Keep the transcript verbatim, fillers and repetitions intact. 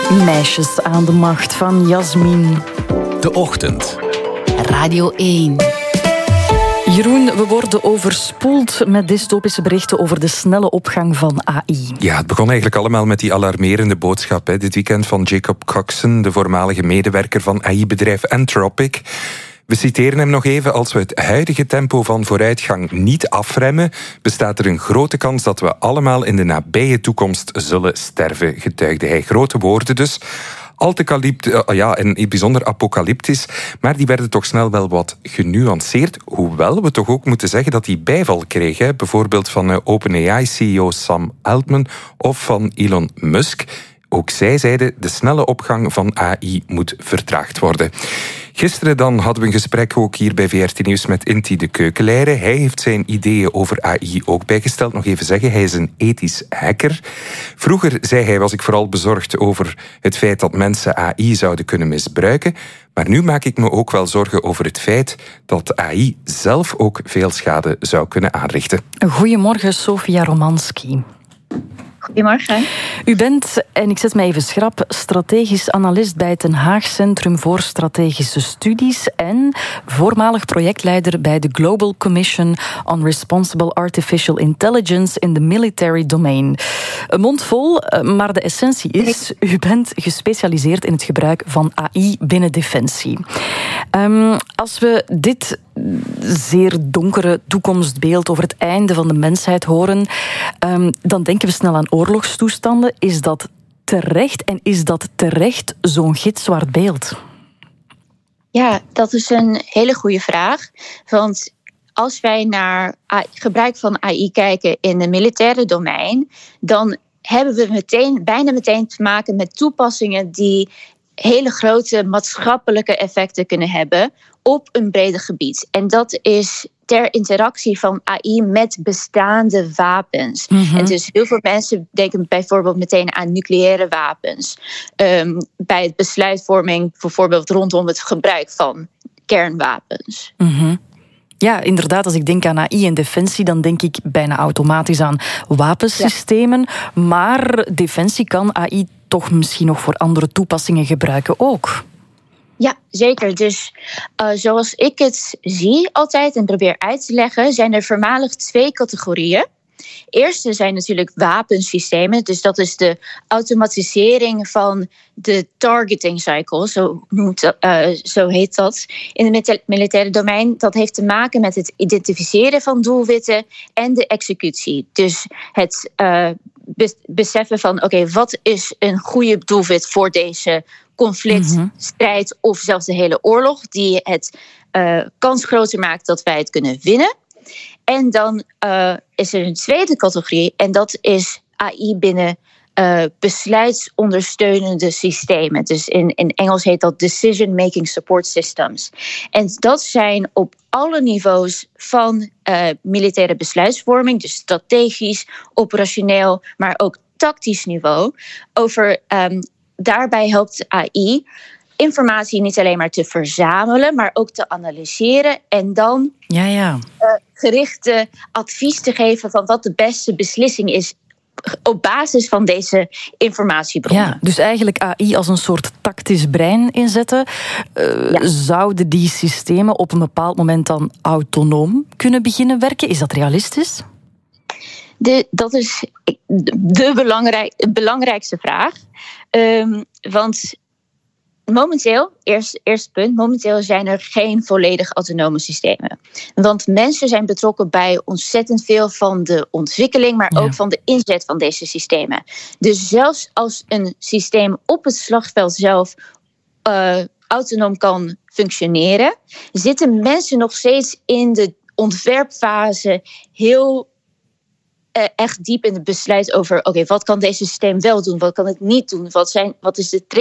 Meisjes aan de macht van Jasmin. De Ochtend. Radio één. Jeroen, we worden overspoeld met dystopische berichten over de snelle opgang van A I. Ja, het begon eigenlijk allemaal met die alarmerende boodschap hè, dit weekend van Jacob Coxon, de voormalige medewerker van A I-bedrijf Anthropic. We citeren hem nog even: als we het huidige tempo van vooruitgang niet afremmen, bestaat er een grote kans dat we allemaal in de nabije toekomst zullen sterven, getuigde hij. Grote woorden dus. Al te calypt, ja, en bijzonder apocalyptisch, maar die werden toch snel wel wat genuanceerd, hoewel we toch ook moeten zeggen dat die bijval kreeg, hè, bijvoorbeeld van OpenAI-C E O Sam Altman of van Elon Musk. Ook zij zeiden, de snelle opgang van A I moet vertraagd worden. Gisteren dan hadden we een gesprek ook hier bij V R T Nieuws met Inti de Keukenleider. Hij heeft zijn ideeën over A I ook bijgesteld. Nog even zeggen, hij is een ethisch hacker. Vroeger, zei hij, was ik vooral bezorgd over het feit dat mensen A I zouden kunnen misbruiken. Maar nu maak ik me ook wel zorgen over het feit dat A I zelf ook veel schade zou kunnen aanrichten. Goedemorgen, Sofia Romanski. Goedemorgen. U bent, en ik zet mij even schrap, strategisch analist bij het Den Haag Centrum voor Strategische Studies en voormalig projectleider bij de Global Commission on Responsible Artificial Intelligence in the Military Domain. Een mond vol, maar de essentie is, u bent gespecialiseerd in het gebruik van A I binnen Defensie. Um, als we dit zeer donkere toekomstbeeld over het einde van de mensheid horen, um, dan denken we snel aan oorlogstoestanden. Is dat terecht en is dat terecht zo'n gitzwart beeld? Ja, dat is een hele goede vraag. Want als wij naar A I, gebruik van A I kijken in het militaire domein, dan hebben we meteen, bijna meteen te maken met toepassingen die hele grote maatschappelijke effecten kunnen hebben op een breder gebied. En dat is ter interactie van A I met bestaande wapens. Mm-hmm. En dus heel veel mensen denken bijvoorbeeld meteen aan nucleaire wapens. Um, bij het besluitvorming bijvoorbeeld rondom het gebruik van kernwapens. Mm-hmm. Ja, inderdaad, als ik denk aan A I en defensie, dan denk ik bijna automatisch aan wapensystemen. Ja. Maar defensie kan A I toch misschien nog voor andere toepassingen gebruiken ook. Ja, zeker. Dus uh, zoals ik het zie altijd en probeer uit te leggen, zijn er voormalig twee categorieën. Eerste zijn natuurlijk wapensystemen. Dus dat is de automatisering van de targeting cycle. Zo, noemt, uh, zo heet dat in het militaire domein. Dat heeft te maken met het identificeren van doelwitten en de executie. Dus het uh, beseffen van, oké, okay, wat is een goede doelwit voor deze conflict, mm-hmm. strijd of zelfs de hele oorlog, die het uh, kans groter maakt dat wij het kunnen winnen. En dan uh, is er een tweede categorie en dat is A I binnen uh, besluitsondersteunende systemen. Dus in, in Engels heet dat Decision Making Support Systems. En dat zijn op alle niveaus van uh, militaire besluitvorming, dus strategisch, operationeel, maar ook tactisch niveau. Over, um, daarbij helpt A I informatie niet alleen maar te verzamelen, maar ook te analyseren en dan ja, ja. Uh, gerichte advies te geven van wat de beste beslissing is op basis van deze informatiebronnen. Ja, dus eigenlijk A I als een soort tactisch brein inzetten. Uh, ja. Zouden die systemen op een bepaald moment dan autonoom kunnen beginnen werken? Is dat realistisch? De, dat is de belangrijk, belangrijkste vraag. Um, want momenteel, eerst, eerst punt, momenteel zijn er geen volledig autonome systemen. Want mensen zijn betrokken bij ontzettend veel van de ontwikkeling, maar ja. ook van de inzet van deze systemen. Dus zelfs als een systeem op het slagveld zelf uh, autonoom kan functioneren, zitten mensen nog steeds in de ontwerpfase heel uh, echt diep in het besluit over, oké, okay, wat kan deze systeem wel doen, wat kan het niet doen, wat, zijn, wat is de